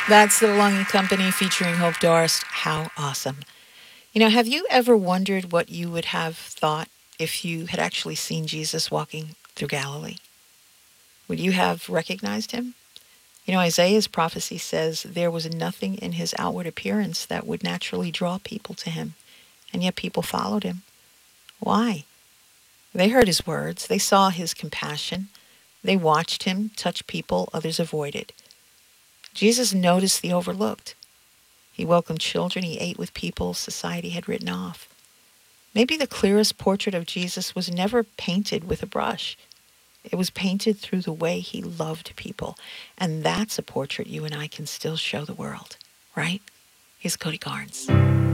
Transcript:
That's the Belonging Company featuring Hope Doris. How awesome. Have you ever wondered what you would have thought if you had actually seen Jesus walking through Galilee? Would you have recognized him? Isaiah's prophecy says there was nothing in his outward appearance that would naturally draw people to him, and yet people followed him. Why? They heard his words, they saw his compassion, they watched him touch people others avoided. Jesus noticed the overlooked. He welcomed children, he ate with people society had written off. Maybe the clearest portrait of Jesus was never painted with a brush. It was painted through the way he loved people. And that's a portrait you and I can still show the world, right? Here's Cody Carnes.